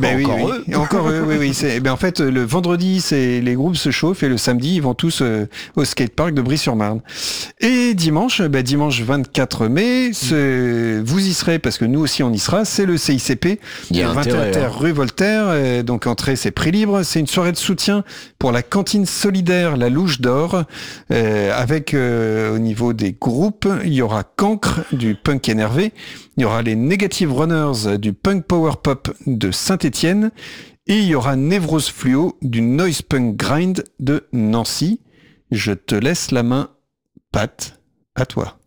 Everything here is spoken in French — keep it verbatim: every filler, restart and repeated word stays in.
Ben oui, encore oui. eux. Et encore eux, oui, oui. C'est, ben en fait, le vendredi, c'est les groupes se chauffent et le samedi, ils vont tous euh, au skatepark de Brie-sur-Marne. Et dimanche, ben dimanche vingt-quatre mai, c'est, vous y serez parce que nous aussi on y sera. C'est le C I C P, Il y a le intérêt, vingt et un hein. rue Voltaire. Et donc entrée, c'est prix libre. C'est une soirée de soutien pour la cantine solidaire La Louche d'Or. Euh, avec euh, au niveau des groupes, il y aura Cancre du punk énervé. Il y aura les Negative Runners du punk power pop de Saint-Étienne et il y aura Névrose Fluo du noise punk grind de Nancy. Je te laisse la main, Pat, à toi.